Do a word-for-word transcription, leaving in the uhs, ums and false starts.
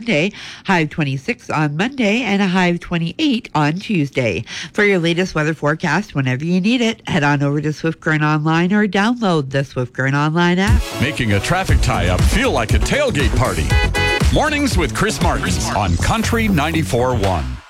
Sunday, high of twenty-six on Monday, and a high of twenty-eight on Tuesday. For your latest weather forecast, whenever you need it, head on over to Swift Current Online or download the Swift Current Online app. Making a traffic tie-up feel like a tailgate party. Mornings with Chris Martin on Country ninety-four point one.